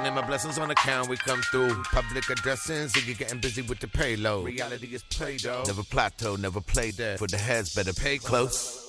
counting my blessings on account. We come through. Public addressing, Ziggy getting busy with the payload. Reality is Play-Doh. Never plateau, never play dead. For the heads, better pay close.